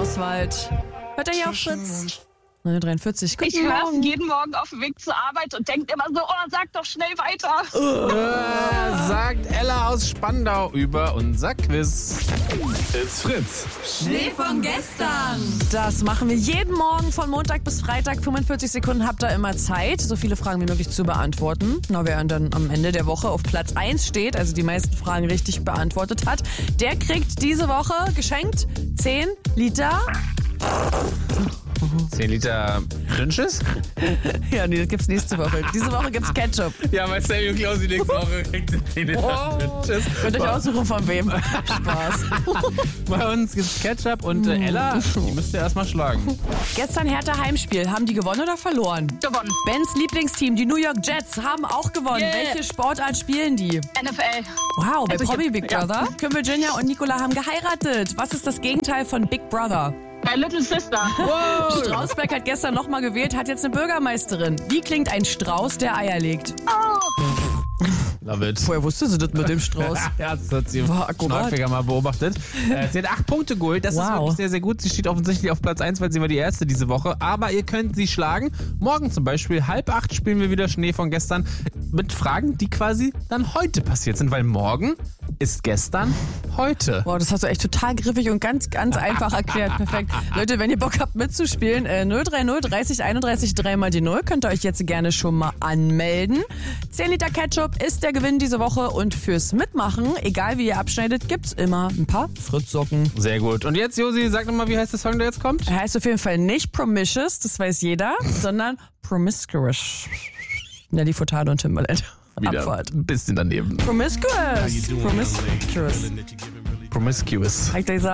Oswald. Hört ihr hier auf Fritz? 9:43. Ich höre es jeden Morgen auf dem Weg zur Arbeit und denke immer so, oh, sag doch schnell weiter. Sagt Ella aus Spandau über unser Quiz. It's Fritz. Schnee von gestern. Das machen wir jeden Morgen von Montag bis Freitag. 45 Sekunden habt ihr immer Zeit, so viele Fragen wie möglich zu beantworten. Na, wer dann am Ende der Woche auf Platz 1 steht, also die meisten Fragen richtig beantwortet hat, der kriegt diese Woche geschenkt 10 Liter... 10 Liter Dünnschiss? Ja, nee, das gibt's nächste Woche. Diese Woche gibt's Ketchup. Ja, weil Sammy und Klausi nächste Woche kriegt 10 Liter Dünnschiss. Könnt ihr euch aussuchen, von wem. Spaß. Bei uns gibt's Ketchup und Ella, die müsst ihr erstmal schlagen. Gestern Hertha Heimspiel. Haben die gewonnen oder verloren? Gewonnen. Bens Lieblingsteam, die New York Jets, haben auch gewonnen. Yeah. Welche Sportart spielen die? NFL. Wow, bei Also Promi Big ja. Brother. Kim Virginia und Nicola haben geheiratet. Was ist das Gegenteil von Big Brother? Bei Little Sister. Wow. Strausberg hat gestern nochmal gewählt, hat jetzt eine Bürgermeisterin. Wie klingt ein Strauß, der Eier legt? Love it. Woher wusste sie das mit dem Strauß? Ja, das hat sie War akkurat. häufiger mal beobachtet. Sie hat 8 Punkte geholt. Das ist Wow. wirklich sehr, sehr gut. Sie steht offensichtlich auf Platz 1, weil sie war die Erste diese Woche. Aber ihr könnt sie schlagen. Morgen zum Beispiel, 7:30 spielen wir wieder Schnee von gestern mit Fragen, die quasi dann heute passiert sind. Weil morgen ist gestern heute. Wow, das hast du echt total griffig und ganz, ganz einfach erklärt. Perfekt. Leute, wenn ihr Bock habt mitzuspielen, 030 30 31 3 mal die 0, könnt ihr euch jetzt gerne schon mal anmelden. 10 Liter Ketchup ist der Gewinn diese Woche und fürs Mitmachen, egal wie ihr abschneidet, gibt's immer ein paar Fritzsocken. Sehr gut. Und jetzt, Josi, sag nochmal, wie heißt der Song, der jetzt kommt? Er heißt auf jeden Fall nicht Promiscuous, das weiß jeder, sondern Promiscuous. Nelly Furtado und Timbaland. Wieder Abfahrt. ein bisschen daneben. Promiscuous. Promiscuous. Promiscuous. Hat er gesagt.